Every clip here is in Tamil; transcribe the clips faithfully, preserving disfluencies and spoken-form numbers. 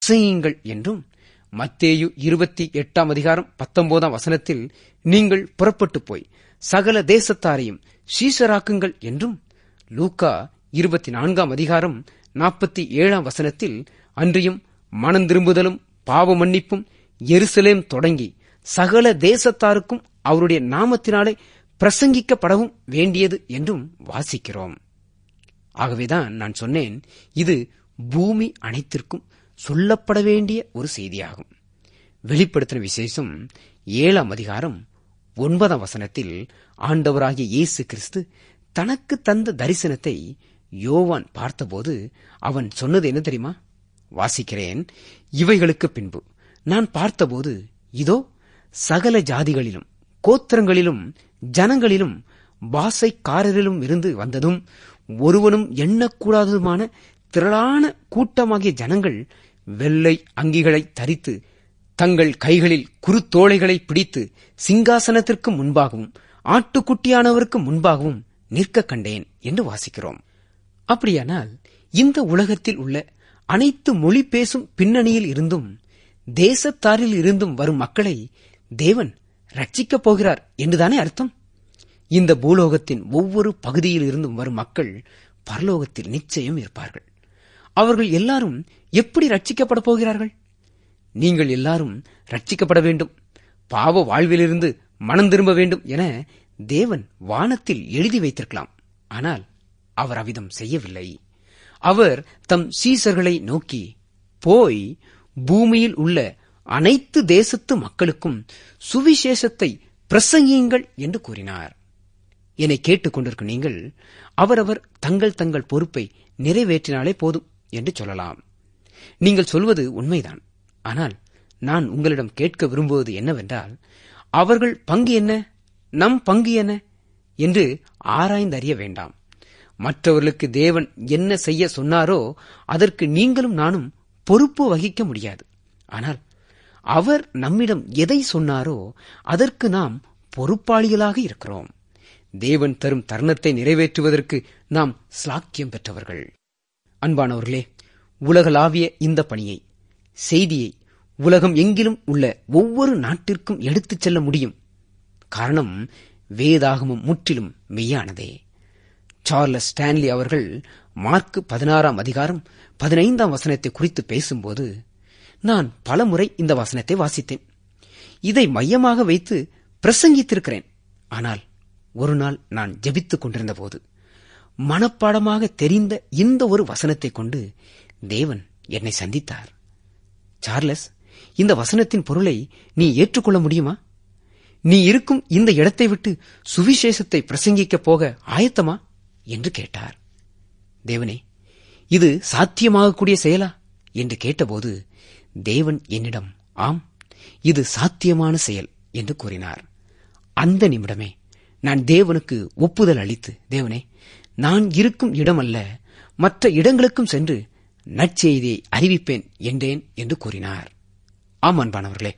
செய்யுங்கள் என்றும், மத்தேயு இருபத்தி எட்டாம் அதிகாரம் பத்தொன்பதாம் வசனத்தில் நீங்கள் புறப்பட்டு போய் சகல தேசத்தாரையும் சீஷராக்குங்கள் என்றும், லூக்கா இருபத்தி நான்காம் அதிகாரம் நாற்பத்தி ஏழாம் வசனத்தில் அன்றியும் மனந்திரும்புதலும் பாவ மன்னிப்பும் எருசலேம் தொடங்கி சகல தேசத்தாருக்கும் அவருடைய நாமத்தினாலே பிரசங்கிக்கப்படவும் வேண்டியது என்றும் வாசிக்கிறோம். ஆகவேதான் நான் சொன்னேன், இது பூமி அனைத்திற்கும் சொல்லப்பட வேண்டிய ஒரு செய்தியாகும். வெளிப்படுத்தின விசேஷம் ஏழாம் அதிகாரம் ஒன்பதாம் வசனத்தில் ஆண்டவராகிய இயேசு கிறிஸ்து தனக்கு தந்த தரிசனத்தை யோவான் பார்த்தபோது அவன் சொன்னது என்ன தெரியுமா? வாசிக்கிறேன். இவைகளுக்கு பின்பு நான் பார்த்தபோது, இதோ சகல ஜாதிகளிலும் கோத்திரங்களிலும் ஜனங்களிலும் பாசைக்காரரிலும் இருந்து வந்ததும் ஒருவனும் எண்ணக்கூடாததுமான திரளான கூட்டமாகிய ஜனங்கள் வெள்ளை அங்கிகளை தரித்து தங்கள் கைகளில் குருத்தோலைகளை பிடித்து சிங்காசனத்திற்கு முன்பாகவும் ஆட்டுக்குட்டியானவருக்கு முன்பாகவும் நிற்க கண்டேன் என்று வாசிக்கிறோம். அப்படியானால் இந்த உலகத்தில் உள்ள அனைத்து மொழி பேசும் பின்னணியில் இருந்தும் தேசத்தாரில் இருந்தும் வரும் மக்களை தேவன் ரட்சிக்கப் போகிறார் என்றுதானே அர்த்தம்? இந்த பூலோகத்தின் ஒவ்வொரு பகுதியில் இருந்தும் வரும் மக்கள் பரலோகத்தில் நிச்சயம் இருப்பார்கள். அவர்கள் எல்லாரும் எப்படி ரட்சிக்கப்பட போகிறார்கள்? நீங்கள் எல்லாரும் ரட்சிக்கப்பட வேண்டும், பாவ வாழ்விலிருந்து மனம் திரும்ப வேண்டும் என தேவன் வானத்தில் எழுதி வைத்திருக்கலாம். ஆனால் அவர் அவ்விதம் செய்யவில்லை. அவர் தம் சீசர்களை நோக்கி, போய் பூமியில் உள்ள அனைத்து தேசத்து மக்களுக்கும் சுவிசேஷத்தை பிரசங்கியுங்கள் என்று கூறினார். என்னை கேட்டுக் கொண்டிருக்கும் நீங்கள் அவரவர் தங்கள் தங்கள் பொறுப்பை நிறைவேற்றினாலே போதும் என்று சொல்லலாம். நீங்கள் சொல்வது உண்மைதான். ஆனால் நான் உங்களிடம் கேட்க விரும்புவது என்னவென்றால், அவர்கள் பங்கு என்ன, நம் பங்கு என்ன என்று ஆராய்ந்தறிய வேண்டாம். மற்றவர்களுக்கு தேவன் என்ன செய்ய சொன்னாரோ அதற்கு நீங்களும் நானும் பொறுப்பு வகிக்க முடியாது. ஆனால் அவர் நம்மிடம் எதை சொன்னாரோ அதற்கு நாம் பொறுப்பாளிகளாக இருக்கிறோம். தேவன் தரும் தருணத்தை நிறைவேற்றுவதற்கு நாம் ஸ்லாக்கியம் பெற்றவர்கள். அன்பானவர்களே, உலகளாவிய இந்த பணியை, செய்தியை உலகம் எங்கிலும் உள்ள ஒவ்வொரு நாட்டிற்கும் எடுத்துச் செல்ல முடியும். காரணம், வேதாகமும் முற்றிலும் மெய்யானதே. சார்லஸ் ஸ்டான்லி அவர்கள் மார்க் பதினாறாம் அதிகாரம் பதினைந்தாம் வசனத்தை குறித்து பேசும்போது, நான் பலமுறை இந்த வசனத்தை வாசித்தேன், இதை மையமாக வைத்து பிரசங்கித்திருக்கிறேன். ஆனால் ஒரு நாள் நான் ஜெபித்துக் கொண்டிருந்த போது மனப்பாடமாக தெரிந்த இந்த ஒரு வசனத்தை கொண்டு தேவன் என்னை சந்தித்தார். சார்லஸ், இந்த வசனத்தின் பொருளை நீ ஏற்றுக்கொள்ள முடியுமா? நீ இருக்கும் இந்த இடத்தை விட்டு சுவிசேஷத்தை பிரசங்கிக்கப் போக ஆயத்தமா என்று கேட்டார். தேவனே, இது சாத்தியமாகக்கூடிய செயலா என்று கேட்டபோது தேவன் என்னிடம், ஆம், இது சாத்தியமான செயல் என்று கூறினார். அந்த நிமிடமே நான் தேவனுக்கு ஒப்புதல் அளித்து, தேவனே, நான் இருக்கும் இடமல்ல, மற்ற இடங்களுக்கும் சென்று நற்செய்தியை அறிவிப்பேன் என்றேன் என்று கூறினார். ஆம் அன்பானவர்களே,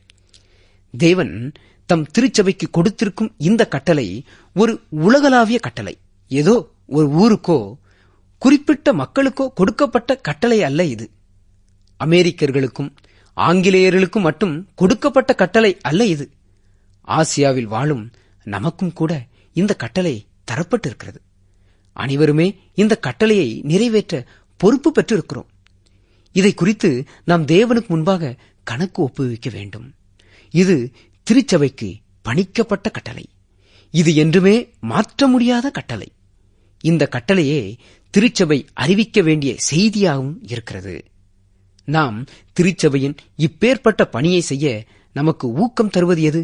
தேவன் தம் திருச்சபைக்கு கொடுத்திருக்கும் இந்த கட்டளை ஒரு உலகளாவிய கட்டளை. ஏதோ ஒரு ஊருக்கோ குறிப்பிட்ட மக்களுக்கோ கொடுக்கப்பட்ட கட்டளை அல்ல. இது அமெரிக்கர்களுக்கும் ஆங்கிலேயர்களுக்கும் மட்டும் கொடுக்கப்பட்ட கட்டளை அல்ல. இது ஆசியாவில் வாழும் நமக்கும் கூட இந்த கட்டளை தரப்பட்டிருக்கிறது. அனைவருமே இந்த கட்டளையை நிறைவேற்ற பொறுப்பு பெற்றிருக்கிறோம். இதை குறித்து நாம் தேவனுக்கு முன்பாக கணக்கு ஒப்புவிக்க வேண்டும். இது திருச்சபைக்கு பணிக்கப்பட்ட கட்டளை. இது என்றுமே மாற்ற முடியாத கட்டளை. இந்த கட்டளையே திருச்சபை அறிவிக்க வேண்டிய செய்தியாகவும் இருக்கிறது. நாம் திருச்சபையின் இப்பேற்பட்ட பணியை செய்ய நமக்கு ஊக்கம் தருவது எது?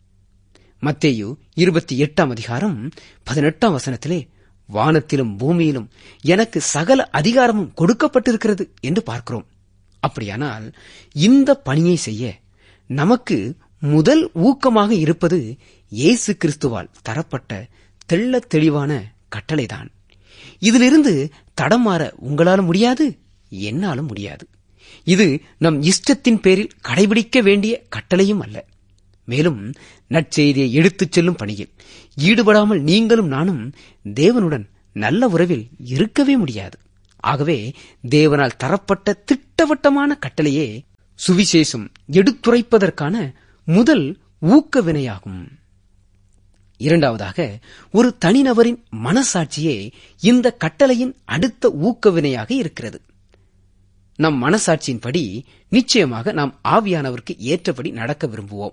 மத்தேயு இருபத்தி எட்டாம் அதிகாரம் பதினெட்டாம் வசனத்திலே, வானத்திலும் பூமியிலும் எனக்கு சகல அதிகாரமும் கொடுக்கப்பட்டிருக்கிறது என்று பார்க்கிறோம். அப்படியானால் இந்த பணியை செய்ய நமக்கு முதல் ஊக்கமாக இருப்பது இயேசு கிறிஸ்துவால் தரப்பட்ட தெள்ளத் தெளிவான கட்டளைதான். இதிலிருந்து தடமாற உங்களாலும் முடியாது, என்னாலும் முடியாது. இது நம் இஷ்டத்தின் பேரில் கடைபிடிக்க வேண்டிய கட்டளையும் அல்ல. மேலும் நற்செய்தியை எடுத்துச் செல்லும் பணியில் ஈடுபடாமல் நீங்களும் நானும் தேவனுடன் நல்ல உறவில் இருக்கவே முடியாது. ஆகவே தேவனால் தரப்பட்ட திட்டவட்டமான கட்டளையே சுவிசேஷம் எடுத்துரைப்பதற்கான முதல் ஊக்க வினையாகும். இரண்டாவதாக, ஒரு தனிநபரின் மனசாட்சியே இந்த கட்டளையின் அடுத்த ஊக்க வினையாக இருக்கிறது. நம் மனசாட்சியின்படி நிச்சயமாக நாம் ஆவியானவருக்கு ஏற்றபடி நடக்க விரும்புவோம்.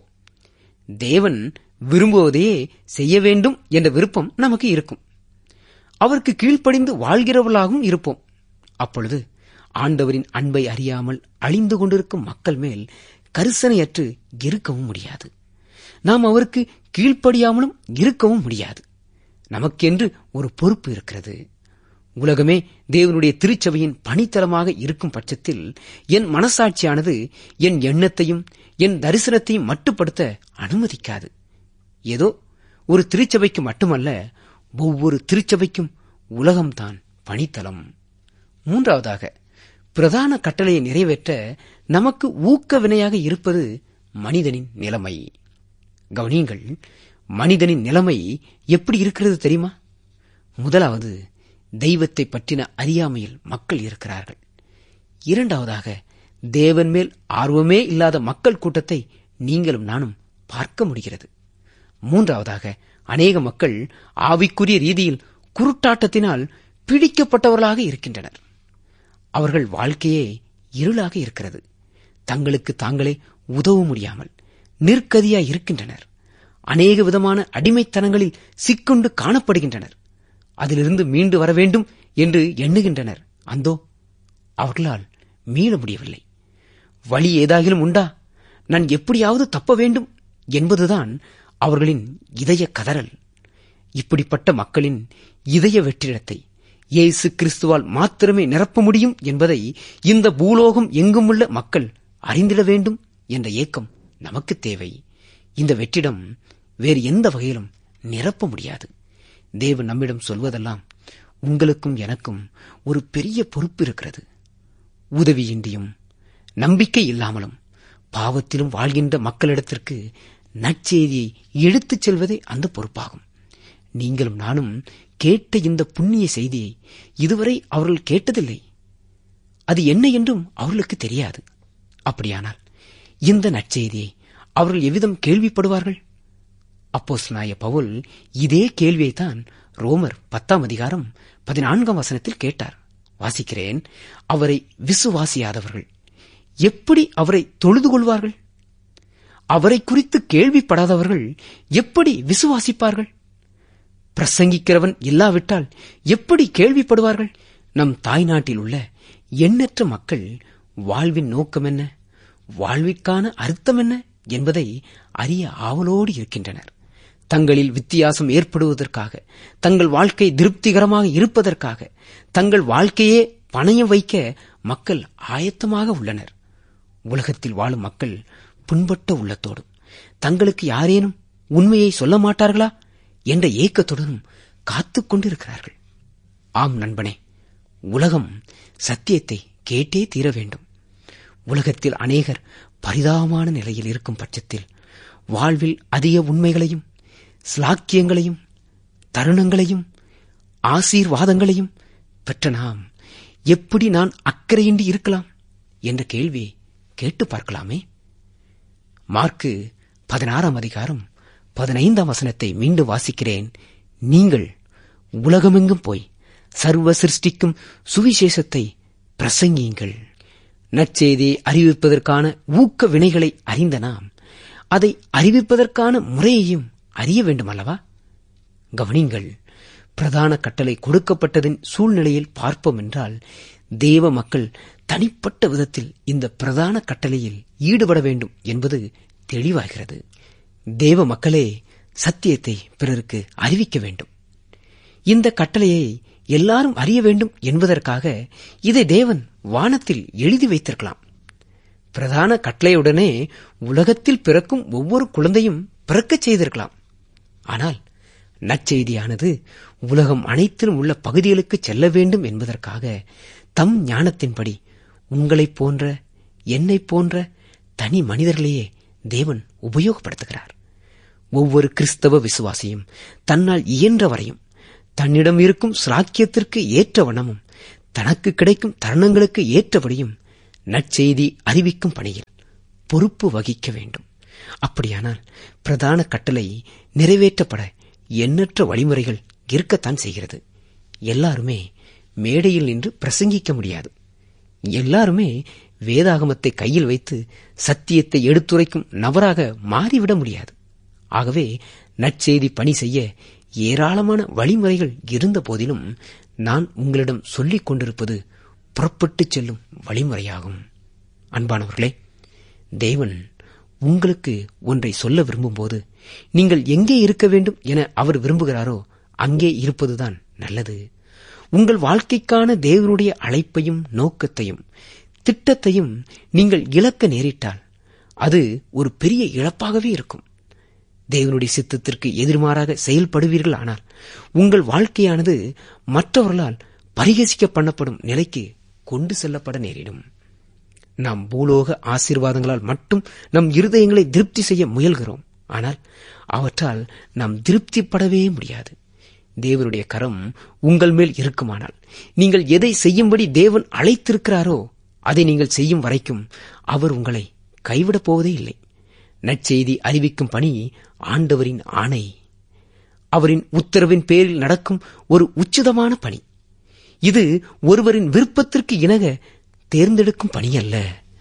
தேவன் விரும்புவதையே செய்ய வேண்டும் என்ற விருப்பம் நமக்கு இருக்கும். அவருக்கு கீழ்ப்படிந்து வாழ்கிறவர்களாகவும் இருப்போம். அப்பொழுது ஆண்டவரின் அன்பை அறியாமல் அழிந்து கொண்டிருக்கும் மக்கள் மேல் கரிசனையற்று இருக்கவும் முடியாது. நாம் அவருக்கு கீழ்ப்படியாமலும் இருக்கவும் முடியாது. நமக்கென்று ஒரு பொறுப்பு இருக்கிறது. உலகமே தேவனுடைய திருச்சபையின் பணித்தளமாக இருக்கும் பட்சத்தில் என் மனசாட்சியானது என் எண்ணத்தையும் என் தரிசனத்தையும் மட்டுப்படுத்த அனுமதிக்காது. ஏதோ ஒரு திருச்சபைக்கு மட்டுமல்ல, ஒவ்வொரு திருச்சபைக்கும் உலகம்தான் பணித்தளம். மூன்றாவதாக, பிரதான கட்டளையை நிறைவேற்ற நமக்கு ஊக்க வினையாக இருப்பது மனிதனின் நிலைமை. கவனியுங்கள், மனிதனின் நிலைமை எப்படி இருக்கிறது தெரியுமா? முதலாவது, தெய்வத்தை பற்றின அறியாமையில் மக்கள் இருக்கிறார்கள். இரண்டாவதாக, தேவன் மேல் ஆர்வமே இல்லாத மக்கள் கூட்டத்தை நீங்களும் நானும் பார்க்க முடிகிறது. மூன்றாவதாக, அநேக மக்கள் ஆவிக்குரிய ரீதியில் குருட்டாட்டத்தினால் பிடிக்கப்பட்டவர்களாக இருக்கின்றனர். அவர்கள் வாழ்க்கையே இருளாக இருக்கிறது. தங்களுக்கு தாங்களே உதவ முடியாமல் நிற்கதியாய் இருக்கின்றனர். அநேக விதமான அடிமைத்தனங்களில் சிக்கொண்டு காணப்படுகின்றனர். அதிலிருந்து மீண்டு வர வேண்டும் என்று எண்ணுகின்றனர். அந்தோ அவர்களால் மீள முடியவில்லை. வழி ஏதாகிலும் உண்டா? நான் எப்படியாவது தப்ப வேண்டும் என்பதுதான் அவர்களின் இதய கதறல். இப்படிப்பட்ட மக்களின் இதய வெற்றிடத்தை இயேசு கிறிஸ்துவால் மாத்திரமே நிரப்ப முடியும் என்பதை இந்த பூலோகம் எங்குமுள்ள மக்கள் அறிந்திட வேண்டும் என்ற ஏக்கம் நமக்கு தேவை. இந்த வெற்றிடம் வேறு எந்த வகையிலும் நிரப்ப முடியாது. தேவன் நம்மிடம் சொல்வதெல்லாம், உங்களுக்கும் எனக்கும் ஒரு பெரிய பொறுப்பு இருக்கிறது. உதவியின்றியும் நம்பிக்கை இல்லாமலும் பாவத்திலும் வாழ்கின்ற மக்களிடத்திற்கு நற்செய்தியை எடுத்துச் செல்வதே அந்த பொறுப்பாகும். நீங்களும் நானும் கேட்ட இந்த புண்ணிய செய்தியை இதுவரை அவர்கள் கேட்டதில்லை. அது என்ன என்றும் அவர்களுக்கு தெரியாது. அப்படியானால் இந்த நற்செய்தியை அவர்கள் எவ்விதம் கேள்விப்படுவார்கள்? அப்போஸ்தலனாகிய பவுல் இதே கேள்வியைத்தான் ரோமர் பத்தாம் அதிகாரம் பதினான்காம் வசனத்தில் கேட்டார். வாசிக்கிறேன். அவரை விசுவாசியாதவர்கள் எப்படி அவரை தொழுது கொள்வார்கள்? அவரை குறித்து கேள்விப்படாதவர்கள் எப்படி விசுவாசிப்பார்கள்? பிரசங்கிக்கிறவன் இல்லாவிட்டால் எப்படி கேள்விப்படுவார்கள்? நம் தாய்நாட்டில் உள்ள எண்ணற்ற மக்கள் வாழ்வின் நோக்கம் என்ன, வாழ்விற்கான அர்த்தம் என்ன என்பதை அறிய ஆவலோடு இருக்கின்றனர். தங்களில் வித்தியாசம் ஏற்படுவதற்காக, தங்கள் வாழ்க்கை திருப்திகரமாக இருப்பதற்காக, தங்கள் வாழ்க்கையே பணயம் வைக்க மக்கள் ஆயத்தமாக உள்ளனர். உலகத்தில் வாழும் மக்கள் புண்பட்ட உள்ளத்தோடும் தங்களுக்கு யாரேனும் உண்மையை சொல்ல மாட்டார்களா என்ற ஏக்கத்துடனும் காத்துக் கொண்டிருக்கிறார்கள். ஆம் நண்பனே, உலகம் சத்தியத்தை கேட்டே தீர வேண்டும். உலகத்தில் அநேகர் பரிதாபமான நிலையில் இருக்கும் பட்சத்தில் வாழ்வில் அதிக உண்மைகளையும் ஸ்லாக்கியங்களையும் தருணங்களையும் ஆசீர்வாதங்களையும் பெற்ற நாம் எப்படி நான் அக்கறையின்றி இருக்கலாம் என்ற கேள்வியை கேட்டு பார்க்கலாமே. மார்க்கு பதினாறாம் அதிகாரம் பதினைந்தாம் வசனத்தை மீண்டும் வாசிக்கிறேன். நீங்கள் உலகமெங்கும் போய் சர்வ சிருஷ்டிக்கும் சுவிசேஷத்தை பிரசங்கியுங்கள். நற்செய்தியை அறிவிப்பதற்கான ஊக்க வினைகளை அறிந்த நாம் அதை அறிவிப்பதற்கான முறையையும் அறிய வேண்டும் அல்லவா? கவனிங்கள், பிரதான கட்டளை கொடுக்கப்பட்டதின் சூழ்நிலையில் பார்ப்போம் என்றால், தேவ மக்கள் தனிப்பட்ட விதத்தில் இந்த பிரதான கட்டளையில் ஈடுபட வேண்டும் என்பது தெளிவாகிறது. தேவ மக்களே சத்தியத்தை பிறருக்கு அறிவிக்க வேண்டும். இந்த கட்டளையை எல்லாரும் அறிய வேண்டும் என்பதற்காக இதை தேவன் வானத்தில் எழுதி வைத்திருக்கலாம். பிரதான கட்டளையுடனே உலகத்தில் பிறக்கும் ஒவ்வொரு குழந்தையும் பிறக்கச் செய்திருக்கலாம். ஆனால் நற்செய்தியானது உலகம் அனைத்திலும் உள்ள பகுதிகளுக்கு செல்ல வேண்டும் என்பதற்காக தம் ஞானத்தின்படி உங்களைப் போன்ற என்னைப் போன்ற தனி மனிதர்களையே தேவன் உபயோகப்படுத்துகிறார். ஒவ்வொரு கிறிஸ்தவ விசுவாசியும் தன்னால் இயன்ற வரையும் தன்னிடம் இருக்கும் சிலாக்கியத்திற்கு ஏற்ற வண்ணமும் தனக்கு கிடைக்கும் தருணங்களுக்கு ஏற்றபடியும் நற்செய்தி அறிவிக்கும் பணியில் பொறுப்பு வகிக்க வேண்டும். அப்படியானால் பிரதான கட்டளை நிறைவேற்றப்பட எண்ணற்ற வழிமுறைகள் இருக்கத்தான் செய்கிறது. எல்லாருமே மேடையில் நின்று பிரசங்கிக்க முடியாது. எல்லாருமே வேதாகமத்தை கையில் வைத்து சத்தியத்தை எடுத்துரைக்கும் நபராக மாறிவிட முடியாது. ஆகவே நற்செய்தி பணி செய்ய ஏராளமான வழிமுறைகள் இருந்த போதிலும் நான் உங்களிடம் சொல்லிக் கொண்டிருப்பது புறப்பட்டு செல்லும் வழிமுறையாகும். அன்பானவர்களே, தேவன் உங்களுக்கு ஒன்றை சொல்ல விரும்பும்போது நீங்கள் எங்கே இருக்க வேண்டும் என அவர் விரும்புகிறாரோ அங்கே இருப்பதுதான் நல்லது. உங்கள் வாழ்க்கைக்கான தேவனுடைய அழைப்பையும் நோக்கத்தையும் திட்டத்தையும் நீங்கள் இழக்க நேரிட்டால் அது ஒரு பெரிய இழப்பாகவே இருக்கும். தேவனுடைய சித்தத்திற்கு எதிர்மாறாக செயல்படுவீர்கள் ஆனால் உங்கள் வாழ்க்கையானது மற்றவர்களால் பரிகசிக்க பண்ணப்படும் நிலைக்கு கொண்டு செல்லப்பட நேரிடும். நாம் பூலோக ஆசீர்வாதங்களால் மட்டும் நம் இருதயங்களை திருப்தி செய்ய முயல்கிறோம். ஆனால் அவற்றால் நாம் திருப்திப்படவே முடியாது. தேவனுடைய கரம் உங்கள் மேல் இருக்குமானால் நீங்கள் எதை செய்யும்படி தேவன் அழைத்திருக்கிறாரோ அதை நீங்கள் செய்யும் வரைக்கும் அவர் உங்களை கைவிடப் போவதே இல்லை. நற்செய்தி அறிவிக்கும் பணி ஆண்டவரின் ஆணை. அவரின் உத்தரவின் பேரில் நடக்கும் ஒரு உச்சிதமான பணி. இது ஒருவரின் விருப்பத்திற்கு இணங்க தேர்ந்தெடுக்கும் பணி அல்ல,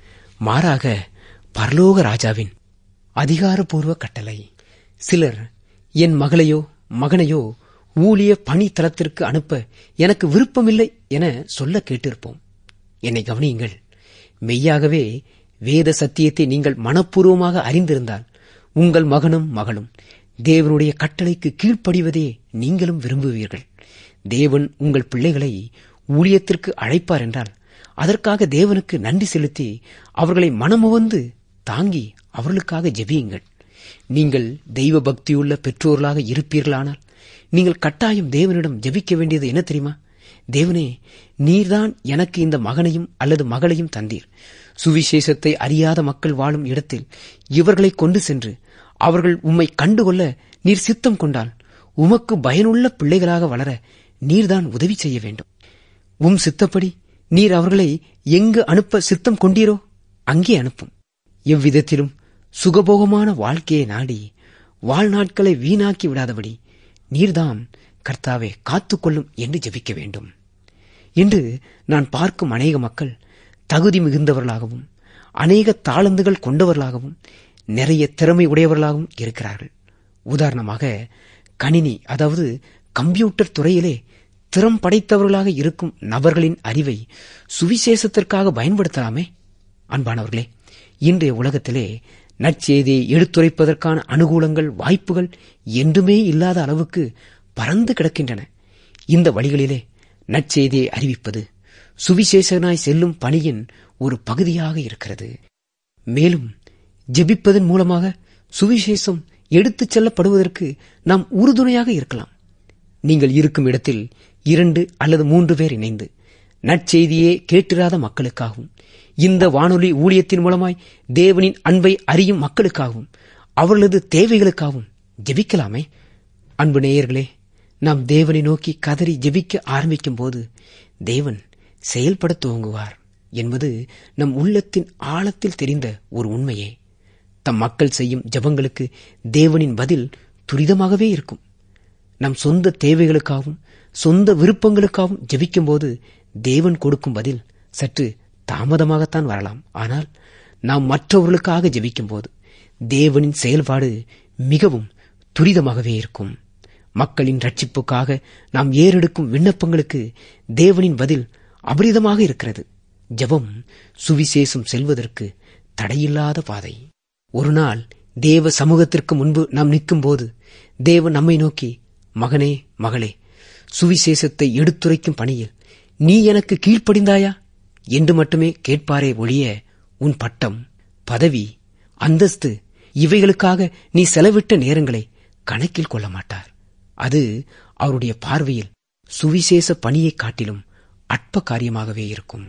மாறாக பரலோக ராஜாவின் அதிகாரப்பூர்வ கட்டளை. சிலர் என் மகளையோ மகனையோ ஊழிய பணி தளத்திற்கு அனுப்ப எனக்கு விருப்பமில்லை என சொல்ல கேட்டிருப்போம். என்னை கவனியுங்கள். மெய்யாகவே வேத சத்தியத்தை நீங்கள் மனப்பூர்வமாக அறிந்திருந்தால் உங்கள் மகனும் மகளும் தேவனுடைய கட்டளைக்கு கீழ்ப்படிவதே நீங்களும் விரும்புவீர்கள். தேவன் உங்கள் பிள்ளைகளை ஊழியத்திற்கு அழைப்பார் என்றால் அதற்காக தேவனுக்கு நன்றி செலுத்தி அவர்களை மனமுவந்து தாங்கி அவர்களுக்காக ஜெபியுங்கள். நீங்கள் தெய்வ பக்தியுள்ள பெற்றோர்களாக இருப்பீர்களானால் நீங்கள் கட்டாயம் தேவனிடம் ஜெபிக்க வேண்டியது என்ன தெரியுமா? தேவனே, நீர்தான் எனக்கு இந்த மகனையும் அல்லது மகளையும் தந்தீர். சுவிசேஷத்தை அறியாத மக்கள் வாழும் இடத்தில் இவர்களை கொண்டு சென்று அவர்கள் உம்மை கண்டுகொள்ள நீர் சித்தம் கொண்டால் உமக்கு பயனுள்ள பிள்ளைகளாக வளர நீர்தான் உதவி செய்ய வேண்டும். உம் சித்தப்படி நீர் அவர்களை எங்கு அனுப்ப சித்தம் கொண்டீரோ அங்கே அனுப்பும். எவ்விதத்திலும் சுகபோகமான வாழ்க்கையை நாடி வாழ்நாட்களை வீணாக்கி விடாதபடி நீர்தான் கர்த்தாவே காத்துக்கொள்ளும் என்று ஜெபிக்க வேண்டும். இன்று நான் பார்க்கும் அநேக மக்கள் தகுதி மிகுந்தவர்களாகவும் அநேக தாளந்துகள் கொண்டவர்களாகவும் நிறைய திறமை உடையவர்களாகவும் இருக்கிறார்கள். உதாரணமாக கணினி அதாவது கம்ப்யூட்டர் துறையிலே திறம் படைத்தவர்களாக இருக்கும் நபர்களின் அறிவை சுவிசேஷத்திற்காக பயன்படுத்தலாமே. அன்பானவர்களே, இன்றைய உலகத்திலே நற்செய்தியை எடுத்துரைப்பதற்கான அனுகூலங்கள் வாய்ப்புகள் என்றுமே இல்லாத அளவுக்கு பறந்து கிடக்கின்றன. இந்த வழிகளிலே நற்செய்தியை அறிவிப்பது சுவிசேஷனாய் செல்லும் பணியின் ஒரு பகுதியாக இருக்கிறது. மேலும் ஜெபிப்பதன் மூலமாக சுவிசேஷம் எடுத்துச் செல்லப்படுவதற்கு நாம் உறுதுணையாக இருக்கலாம். நீங்கள் இருக்கும் இடத்தில் இரண்டு அல்லது மூன்று பேர் இணைந்து நற்செய்தியே கேட்டிராத மக்களுக்காகவும் இந்த வானொலி ஊழியத்தின் மூலமாய் தேவனின் அன்பை அறியும் மக்களுக்காகவும் அவர்களது தேவைகளுக்காகவும் ஜெபிக்கலாமே. அன்பு நேயர்களே, நாம் தேவனை நோக்கி கதறி ஜெபிக்க ஆரம்பிக்கும் போது தேவன் செயல்பட துவங்குவார் என்பது நம் உள்ளத்தின் ஆழத்தில் தெரிந்த ஒரு உண்மையே. தம் மக்கள் செய்யும் ஜெபங்களுக்கு தேவனின் பதில் துரிதமாகவே இருக்கும். நம் சொந்த தேவைகளுக்காகவும் சொந்த விருப்பங்களுக்காகவும் ஜெபிக்கும் போது தேவன் கொடுக்கும் பதில் சற்று தாமதமாகத்தான் வரலாம். ஆனால் நாம் மற்றவர்களுக்காக ஜெபிக்கும் போது தேவனின் செயல்பாடு மிகவும் துரிதமாகவே இருக்கும். மக்களின் ரட்சிப்புக்காக நாம் ஏறெடுக்கும் விண்ணப்பங்களுக்கு தேவனின் பதில் அபரிதமாக இருக்கிறது. ஜெபம் சுவிசேஷம் செல்வதற்கு தடையில்லாத பாதை. ஒரு நாள் தேவ சமூகத்திற்கு முன்பு நாம் நிற்கும் போது தேவன் நம்மை நோக்கி, மகனே மகளே, சுவிசேஷத்தை எடுத்துரைக்கும் பணியில் நீ எனக்கு கீழ்ப்படிந்தாயா என்று மட்டுமே கேட்பாரே ஒழிய உன் பட்டம், பதவி, அந்தஸ்து இவைகளுக்காக நீ செலவிட்ட நேரங்களை கணக்கில் கொள்ள மாட்டார். அது அவருடைய பார்வையில் சுவிசேஷ பணியை காட்டிலும் அற்ப காரியமாகவே இருக்கும்.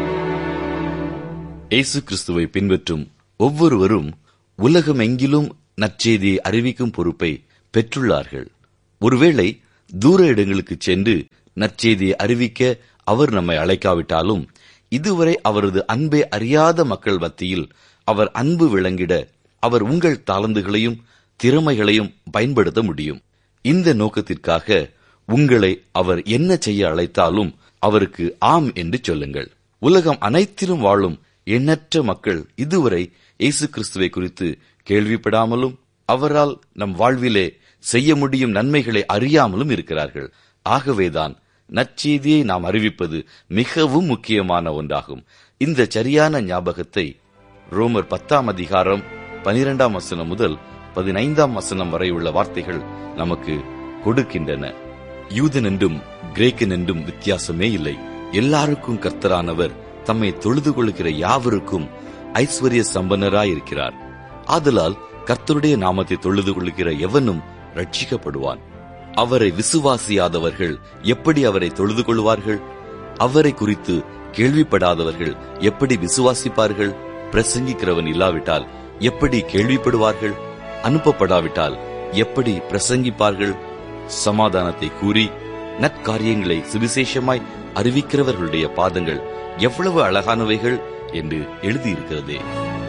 இயேசு கிறிஸ்துவை பின்பற்றும் ஒவ்வொருவரும் உலகமெங்கிலும் நற்செய்தியை அறிவிக்கும் பொறுப்பை பெற்றுள்ளார்கள். ஒருவேளை தூர இடங்களுக்கு சென்று நற்செய்தியை அறிவிக்க அவர் நம்மை அழைக்காவிட்டாலும், இதுவரை அவரது அன்பை அறியாத மக்கள் மத்தியில் அவர் அன்பு விளங்கிட அவர் உங்கள் தாளந்துகளையும் திறமைகளையும் பயன்படுத்த முடியும். இந்த நோக்கத்திற்காக உங்களை அவர் என்ன செய்ய அழைத்தாலும் அவருக்கு ஆம் என்று சொல்லுங்கள். உலகம் அனைத்திலும் வாழும் எண்ணற்ற மக்கள் இதுவரை இயேசு கிறிஸ்துவை குறித்து கேள்விப்படாமலும் அவரால் நம் வாழ்விலே செய்ய முடியும் நன்மைகளை அறியாமலும் இருக்கிறார்கள். ஆகவேதான் நற்செய்தியை நாம் அறிவிப்பது மிகவும் முக்கியமான ஒன்றாகும். இந்த சரியான ஞாபகத்தை ரோமர் பத்தாம் அதிகாரம் பனிரெண்டாம் வசனம் முதல் பதினைந்தாம் வசனம் வரை உள்ள வார்த்தைகள் நமக்கு கொடுக்கின்றன. யூதன் என்றும் கிரேக்கன் என்றும் வித்தியாசமே இல்லை. எல்லாருக்கும் கர்த்தரானவர் தம்மை தொழுது கொள்கிற யாவருக்கும் ஐஸ்வர்ய சம்பன்னராயிருக்கிறார். ஆதலால் கர்த்தருடைய நாமத்தை தொழுது கொள்கிற எவனும் ரட்சிக்கப்படுவான். அவரை விசுவாசியாதவர்கள் எப்படி அவரை தொழுது கொள்வார்கள்? அவரை குறித்து கேள்விப்படாதவர்கள் எப்படி விசுவாசிப்பார்கள்? பிரசங்கிக்கிறவன் இல்லாவிட்டால் எப்படி கேள்விப்படுவார்கள்? அனுப்பப்படாவிட்டால் எப்படி பிரசங்கிப்பார்கள்? சமாதானத்தை கூறி நற்காரியங்களை சுவிசேஷமாய் அறிவிக்கிறவர்களுடைய பாதங்கள் எவ்வளவு அழகானவைகள் என்று எழுதியிருக்கிறதே.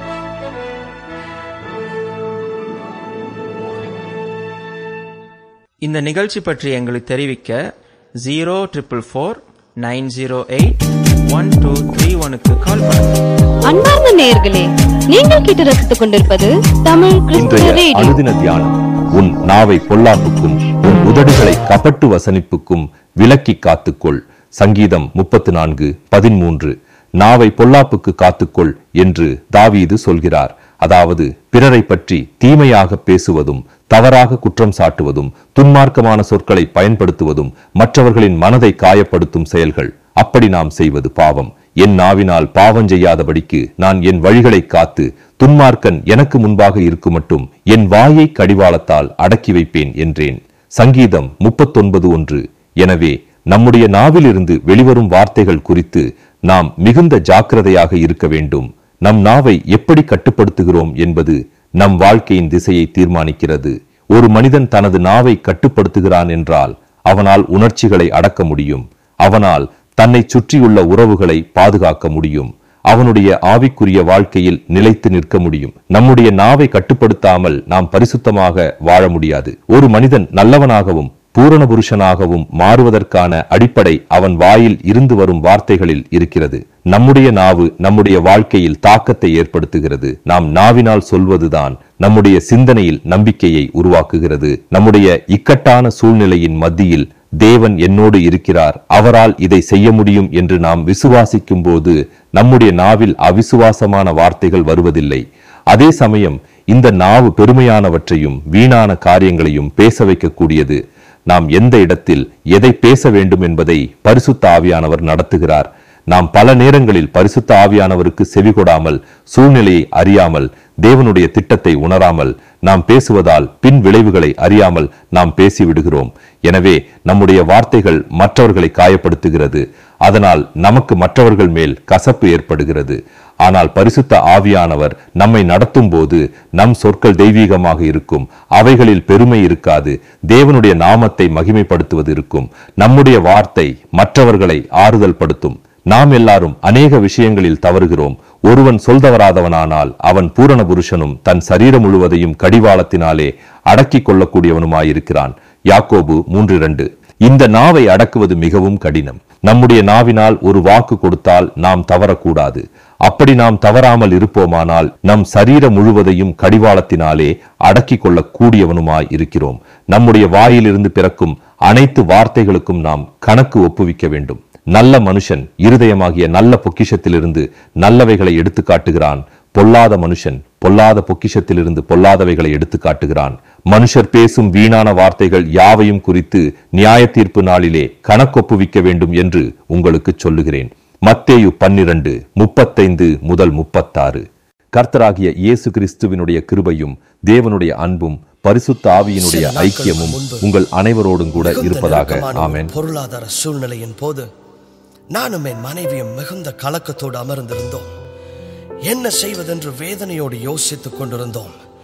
இந்த நிகழ்ச்சி பற்றி எங்களுக்கு தெரிவிக்க zero triple four nine zero eight one two three ஒனுக்கு கால் பண்ணுங்க. அன்பார்ந்த நேயர்களே, நீங்கள் கேட்டு ரசித்துக் கொண்டிருப்பது தமிழ் கிறிஸ்துவ ரேடியோ. அனுதின தியானம். உன் நாவை பொல்லாப்புக்கும் உன் உதடுகளை கபட்டு வசனிப்புக்கும் விலக்கி காத்துக்கொள். சங்கீதம் முப்பத்து நான்கு பதிமூன்று. நாவை பொல்லாப்புக்கு காத்துக்கொள் என்று தாவீது சொல்கிறார். அதாவது பிறரை பற்றி தீமையாக பேசுவதும், தவறாக குற்றம் சாட்டுவதும், துன்மார்க்கமான சொற்களை பயன்படுத்துவதும் மற்றவர்களின் மனதை காயப்படுத்தும் செயல்கள். அப்படி நாம் செய்வது பாவம். என் நாவினால் பாவம் செய்யாதபடிக்கு நான் என் வழிகளை காத்து துன்மார்க்கன் எனக்கு முன்பாக இருக்கும் மட்டும் என் வாயை கடிவாளத்தால் அடக்கி வைப்பேன் என்றேன். சங்கீதம் முப்பத்தொன்பது ஒன்று. எனவே நம்முடைய நாவிலிருந்து வெளிவரும் வார்த்தைகள் குறித்து நாம் மிகுந்த ஜாக்கிரதையாக இருக்க வேண்டும். நம் நாவை எப்படி கட்டுப்படுத்துகிறோம் என்பது நம் வாழ்க்கையின் திசையை தீர்மானிக்கிறது. ஒரு மனிதன் தனது நாவை கட்டுப்படுத்துகிறான் என்றால் அவனால் உணர்ச்சிகளை அடக்க முடியும். அவனால் தன்னை சுற்றியுள்ள உறவுகளை பாதுகாக்க முடியும். அவனுடைய ஆவிக்குரிய வாழ்க்கையில் நிலைத்து நிற்க முடியும். நம்முடைய நாவை கட்டுப்படுத்தாமல் நாம் பரிசுத்தமாக வாழ முடியாது. ஒரு மனிதன் நல்லவனாகவும் பூரண புருஷனாகவும் மாறுவதற்கான அடிப்படை அவன் வாயில் இருந்து வரும் வார்த்தைகளில் இருக்கிறது. நம்முடைய நாவு நம்முடைய வாழ்க்கையில் தாக்கத்தை ஏற்படுத்துகிறது. நாம் நாவினால் சொல்வதுதான் நம்முடைய சிந்தனையில் நம்பிக்கையை உருவாக்குகிறது. நம்முடைய இக்கட்டான சூழ்நிலையின் மத்தியில் தேவன் என்னோடு இருக்கிறார், அவரால் இதை செய்ய முடியும் என்று நாம் விசுவாசிக்கும் போது நம்முடைய நாவில் அவிசுவாசமான வார்த்தைகள் வருவதில்லை. அதே சமயம் இந்த நாவு பெருமையானவற்றையும் வீணான காரியங்களையும் பேச வைக்கக்கூடியது. நாம் எந்த இடத்தில் எதை பேச வேண்டும் என்பதை பரிசுத்த ஆவியானவர் நடத்துகிறார். நாம் பல நேரங்களில் பரிசுத்த ஆவியானவருக்கு செவிகொடாமல், சூழ்நிலையை அறியாமல், தேவனுடைய திட்டத்தை உணராமல் நாம் பேசுவதால் பின் விளைவுகளை அறியாமல் நாம் பேசிவிடுகிறோம். எனவே நம்முடைய வார்த்தைகள் மற்றவர்களை காயப்படுத்துகிறது. அதனால் நமக்கு மற்றவர்கள் மேல் கசப்பு ஏற்படுகிறது. ஆனால் பரிசுத்த ஆவியானவர் நம்மை நடத்தும் போது நம் சொற்கள் தெய்வீகமாக இருக்கும். அவைகளில் பெருமை இருக்காது. தேவனுடைய நாமத்தை மகிமைப்படுத்துவது இருக்கும். நம்முடைய வார்த்தை மற்றவர்களை ஆறுதல் படுத்தும். நாம் எல்லாரும் அநேக விஷயங்களில் தவறுகிறோம். ஒருவன் சொல்தவராதவனானால் அவன் பூரண புருஷனும் தன் சரீரம் முழுவதையும் கடிவாளத்தினாலே அடக்கிக் கொள்ளக்கூடியவனுமாயிருக்கிறான். யாக்கோபு மூன்று இரண்டு. இந்த நாவை அடக்குவது மிகவும் கடினம். நம்முடைய நாவினால் ஒரு வாக்கு கொடுத்தால் நாம் தவறக்கூடாது. அப்படி நாம் தவறாமல் இருப்போமானால் நம் சரீரம் முழுவதையும் கடிவாளத்தினாலே அடக்கிக் கொள்ள கூடியவனுமாய் இருக்கிறோம். நம்முடைய வாயிலிருந்து பிறக்கும் அனைத்து வார்த்தைகளுக்கும் நாம் கணக்கு ஒப்புவிக்க வேண்டும். நல்ல மனுஷன் இருதயமாகிய நல்ல பொக்கிஷத்திலிருந்து நல்லவைகளை எடுத்து காட்டுகிறான். பொல்லாத மனுஷன் பொல்லாத பொக்கிஷத்திலிருந்து பொல்லாதவைகளை எடுத்து காட்டுகிறான். மனுஷர் பேசும் வீணான வார்த்தைகள் யாவையும் குறித்து நியாய தீர்ப்பு நாளிலே கணக்கொப்புவிக்க வேண்டும் என்று உங்களுக்கு சொல்லுகிறேன். மத்தேயு பன்னிரண்டு முப்பத்தைந்து முதல் முப்பத்தாறு. கர்த்தராகிய இயேசு கிறிஸ்துவினுடைய கிருபையும் தேவனுடைய அன்பும் பரிசுத்த ஆவியினுடைய ஐக்கியமும் உங்கள் அனைவரோடும் கூட இருப்பதாக. ஆமென். பொருளாதார சூழ்நிலையின் போது நானும் என் மனைவியும் மிகுந்த கலக்கத்தோடு அமர்ந்திருந்தோம். என்ன செய்வதென்று வேதனையோடு யோசித்துக் கொண்டிருந்தோம்.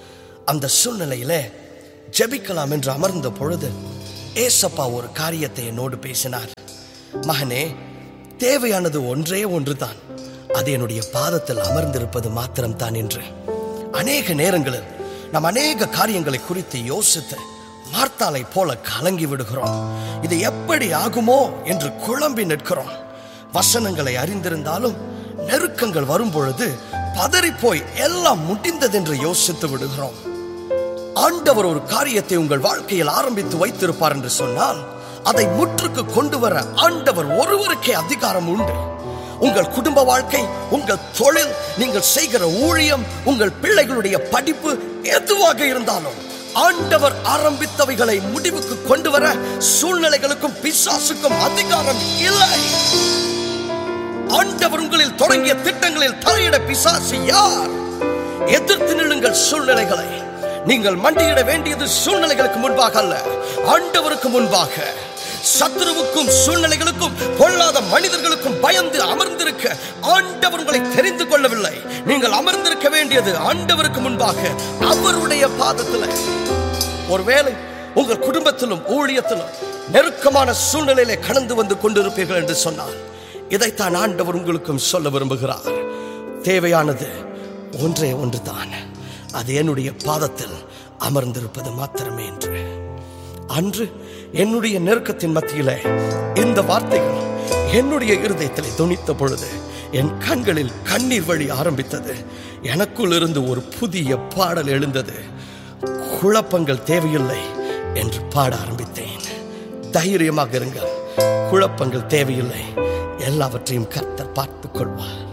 அந்த சூழ்நிலையிலே ஜெபிக்கலாம் என்று அமர்ந்த பொழுது ஏசப்பா ஒரு காரியத்தை என்னோடு பேசினார். மகனே, தேவையானது ஒன்றே ஒன்றுதான், அது என்னுடைய பாதத்தில் அமர்ந்திருப்பது மாத்திரம்தான் என்று. அநேக நேரங்களில் நாம் அநேக காரியங்களை குறித்து யோசித்து மார்த்தாளை போல கலங்கி விடுகிறோம். இது எப்படி ஆகுமோ என்று குழம்பி நிற்கிறோம். வசனங்களை அறிந்திருந்தாலும் நெருக்கங்கள் வரும் பொழுது பதறி போய் எல்லாம் முடிந்தது என்று யோசித்து விடுகிறோம். ஆண்டவர் ஒரு காரியத்தை உங்கள் வாழ்க்கையில் ஆரம்பித்து வைத்திருப்பார் என்று சொன்னால் அதை முற்றுக்கு கொண்டு வர ஆண்டவர் ஒருவருக்கே அதிகாரம் உண்டு. உங்கள் குடும்ப வாழ்க்கை, உங்கள் தொழில், நீங்கள் செய்கிற ஊழியம், உங்கள் பிள்ளைகளுடைய படிப்பு எதுவாக இருந்தாலும் ஆண்டவர் ஆரம்பித்தவைகளை முடிவுக்கு கொண்டு வர சூழ்நிலைகளுக்கும் பிசாசுக்கும் அதிகாரம் இல்லை. ஆண்டவர் உங்களில் தொடங்கிய திட்டங்களில் தலையிட பிசாசு யார்? எதிர்த்து நில்லுங்கள் சூழ்நிலைகளை. நீங்கள் மண்டியிட வேண்டியது சூழ்நிலைகளுக்கு முன்பாக அல்ல, ஆண்டவருக்கு முன்பாக. சத்துருவுக்கும் சூழ்நிலைகளுக்கும் பொல்லாத மனிதர்களுக்கும் பயந்து அமர்ந்திருக்க ஆண்டவர் உங்களை தெரிந்து கொள்ளவில்லை. நீங்கள் அமர்ந்திருக்க வேண்டியது ஆண்டவருக்கு முன்பாக, அவருடைய பாதத்தில். ஒருவேளை உங்கள் குடும்பத்திலும் ஊழியத்திலும் நெருக்கமான சூழ்நிலையிலே கடந்து வந்து கொண்டிருப்பீர்கள் என்று சொன்னால் இதைத்தான் ஆண்டவர் உங்களுக்கும் சொல்ல விரும்புகிறார். தேவையானது ஒன்றே ஒன்றுதான், அது என்னுடைய பாதத்தில் அமர்ந்திருப்பது மாத்திரமே என்று. அன்று என்னுடைய நெருக்கத்தின் மத்தியிலே இந்த வார்த்தைகள் என்னுடைய இருதயத்திலே துணித்த பொழுது என் கண்களில் கண்ணீர் வழி ஆரம்பித்தது. எனக்குள் இருந்து ஒரு புதிய பாடல் எழுந்தது. குழப்பங்கள் தேவையில்லை என்று பாட ஆரம்பித்தேன். தைரியமாக இருங்கள், குழப்பங்கள் தேவையில்லை, எல்லாவற்றையும் கர்த்தர் பார்த்துக் கொள்வார்.